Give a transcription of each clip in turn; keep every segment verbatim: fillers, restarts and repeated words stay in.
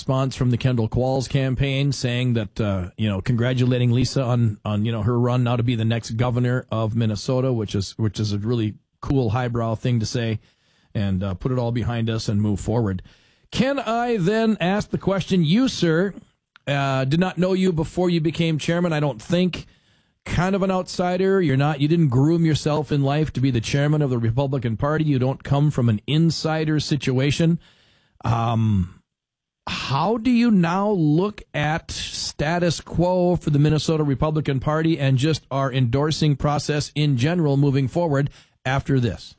response from the Kendall Qualls campaign saying that, uh, you know, congratulating Lisa on, on, you know, her run now to be the next governor of Minnesota, which is, which is a really cool highbrow thing to say, and uh, put it all behind us and move forward. Can I then ask the question, you, sir, uh, did not know you before you became chairman, I don't think. Kind of an outsider. You're not, you didn't groom yourself in life to be the chairman of the Republican Party. You don't come from an insider situation. Um, how do you now look at status quo for the Minnesota Republican Party and just our endorsing process in general moving forward after this?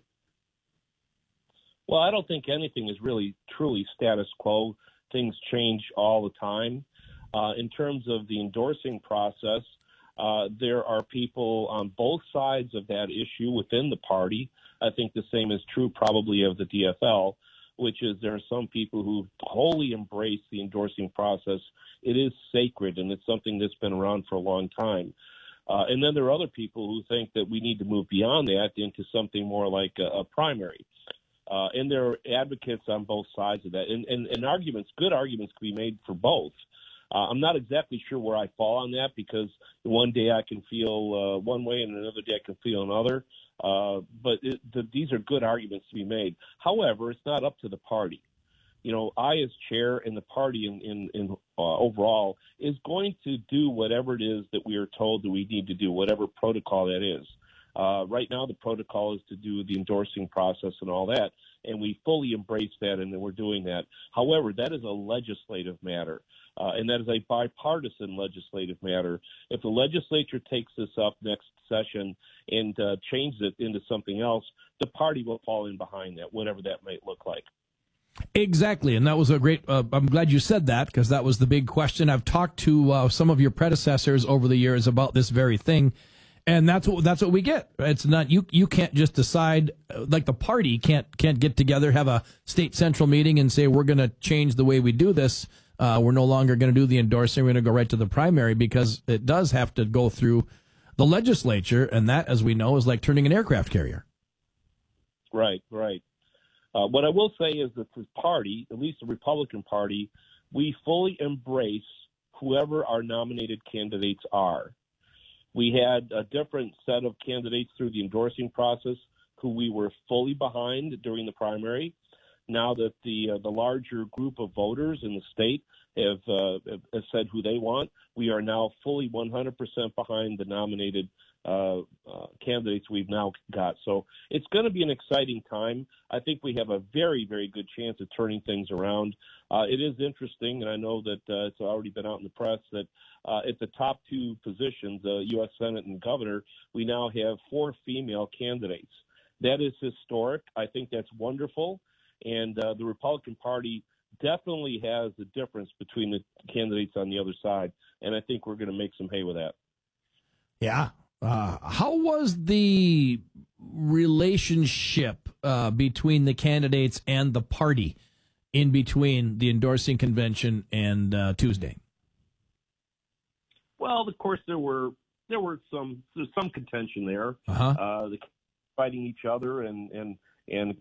Well, I don't think anything is really truly status quo. Things change all the time. Uh, in terms of the endorsing process, Uh, there are people on both sides of that issue within the party. I think the same is true probably of the D F L, which is there are some people who wholly embrace the endorsing process. It is sacred, and it's something that's been around for a long time. Uh, and then there are other people who think that we need to move beyond that into something more like a, a primary. Uh, and there are advocates on both sides of that. And, and, and arguments, good arguments can be made for both. Uh, I'm not exactly sure where I fall on that because one day I can feel uh, one way and another day I can feel another. Uh, but it, the, these are good arguments to be made. However, it's not up to the party. You know, I as chair and the party in, in, in uh, overall is going to do whatever it is that we are told that we need to do, whatever protocol that is. Uh, right now, the protocol is to do the endorsing process and all that, and we fully embrace that, and we're doing that. However, that is a legislative matter, uh, and that is a bipartisan legislative matter. If the legislature takes this up next session and uh, changes it into something else, the party will fall in behind that, whatever that might look like. Exactly, and that was a great, uh, I'm glad you said that, because that was the big question. I've talked to uh, some of your predecessors over the years about this very thing. And that's what that's what we get. It's not you. You can't just decide, like the party can't can't get together, have a state central meeting, and say we're going to change the way we do this. Uh, we're no longer going to do the endorsing. We're going to go right to the primary, because it does have to go through the legislature, and that, as we know, is like turning an aircraft carrier. Right, right. Uh, what I will say is that the party, at least the Republican Party, we fully embrace whoever our nominated candidates are. We had a different set of candidates through the endorsing process who we were fully behind during the primary. Now that the uh, the larger group of voters in the state have, uh, have said who they want, we are now fully one hundred percent behind the nominated uh, uh, candidates we've now got. So it's going to be an exciting time. I think we have a very, very good chance of turning things around. Uh, it is interesting, and I know that uh, it's already been out in the press, that uh, at the top two positions, uh, U S Senate and governor, we now have four female candidates. That is historic. I think that's wonderful. And uh, the Republican Party definitely has the difference between the candidates on the other side. And I think we're going to make some hay with that. Yeah. Uh, how was the relationship uh, between the candidates and the party in between the endorsing convention and uh, Tuesday? Well, of course, there were there were some there's some contention there. Uh-huh. Uh, the fighting each other and and and.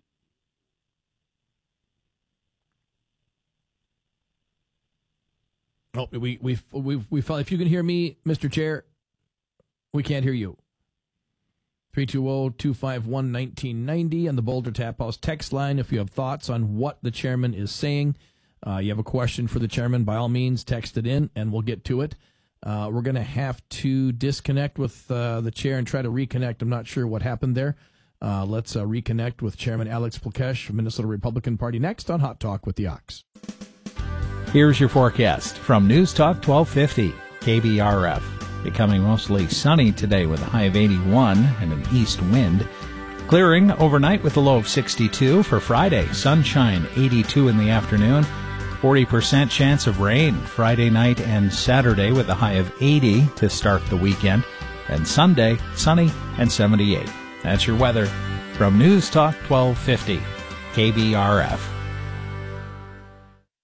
Oh, we we we we felt. If you can hear me, Mister Chair, we can't hear you. three two zero, two five one, one nine nine zero on the Boulder Tap House text line. If you have thoughts on what the chairman is saying, uh, you have a question for the chairman, by all means, text it in, and we'll get to it. Uh, we're going to have to disconnect with uh, the chair and try to reconnect. I'm not sure what happened there. Uh, let's uh, reconnect with Chairman Alex Plekesh of Minnesota Republican Party next on Hot Talk with the Ox. Here's your forecast from News Talk twelve fifty, K B R F. Becoming mostly sunny today with a high of eighty-one and an east wind. Clearing overnight with a low of sixty-two. For Friday, sunshine, eighty-two in the afternoon. forty percent chance of rain Friday night and Saturday with a high of eighty to start the weekend. And Sunday, sunny and seventy-eight. That's your weather from News Talk twelve fifty, K B R F.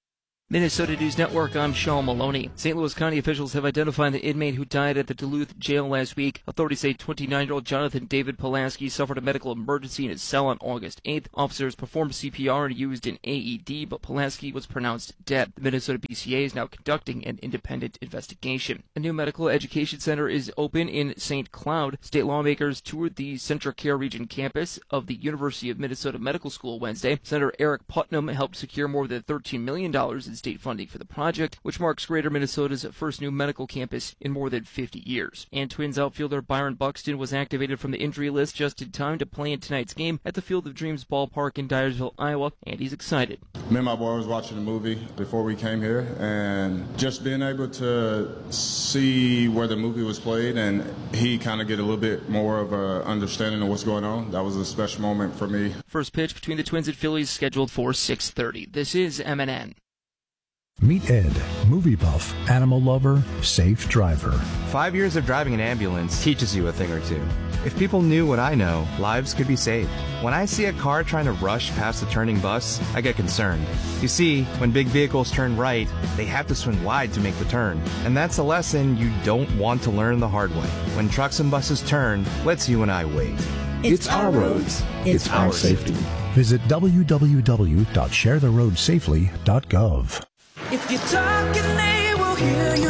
Minnesota News Network, I'm Sean Maloney. Saint Louis County officials have identified the inmate who died at the Duluth jail last week. Authorities say twenty-nine-year-old Jonathan David Pulaski suffered a medical emergency in his cell on August eighth. Officers performed C P R and used an A E D, but Pulaski was pronounced dead. The Minnesota B C A is now conducting an independent investigation. A new medical education center is open in Saint Cloud. State lawmakers toured the CentraCare Region campus of the University of Minnesota Medical School Wednesday. Senator Eric Putnam helped secure more than thirteen million dollars in state funding for the project, which marks Greater Minnesota's first new medical campus in more than fifty years. And Twins outfielder Byron Buxton was activated from the injury list just in time to play in tonight's game at the Field of Dreams ballpark in Dyersville, Iowa, and he's excited. Me and my boy was watching a movie before we came here, and just being able to see where the movie was played and he kind of get a little bit more of an understanding of what's going on, that was a special moment for me. First pitch between the Twins and Phillies scheduled for six thirty. This is M N N. Meet Ed, movie buff, animal lover, safe driver. Five years of driving an ambulance teaches you a thing or two. If people knew what I know, lives could be saved. When I see a car trying to rush past a turning bus, I get concerned. You see, when big vehicles turn right, they have to swing wide to make the turn. And that's a lesson you don't want to learn the hard way. When trucks and buses turn, let's you and I wait. It's, it's our roads. It's, it's our safety. Visit w w w dot share the road safely dot gov. If you're talking, they will hear you.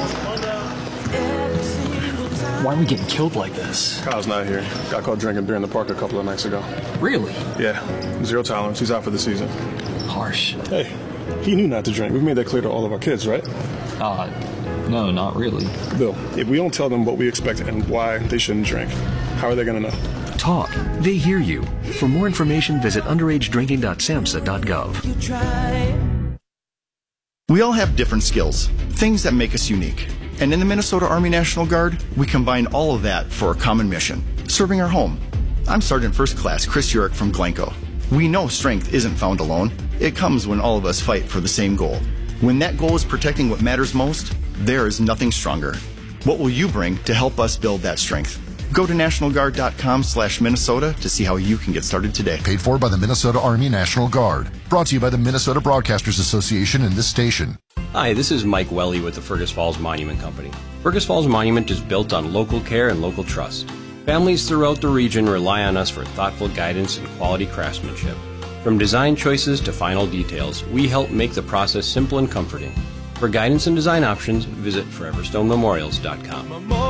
Why are we getting killed like this? Kyle's not here. Got caught drinking beer in the park a couple of nights ago. Really? Yeah. Zero tolerance. He's out for the season. Harsh. Hey, he knew not to drink. We've made that clear to all of our kids, right? Uh, no, not really. Bill, if we don't tell them what we expect and why they shouldn't drink, how are they going to know? Talk. They hear you. For more information, visit underage drinking dot samhsa dot gov. You try. We all have different skills, things that make us unique. And in the Minnesota Army National Guard, we combine all of that for a common mission, serving our home. I'm Sergeant First Class Chris Urick from Glencoe. We know strength isn't found alone. It comes when all of us fight for the same goal. When that goal is protecting what matters most, there is nothing stronger. What will you bring to help us build that strength? Go to national guard dot com slash Minnesota to see how you can get started today. Paid for by the Minnesota Army National Guard. Brought to you by the Minnesota Broadcasters Association and this station. Hi, this is Mike Welly with the Fergus Falls Monument Company. Fergus Falls Monument is built on local care and local trust. Families throughout the region rely on us for thoughtful guidance and quality craftsmanship. From design choices to final details, we help make the process simple and comforting. For guidance and design options, visit forever stone memorials dot com.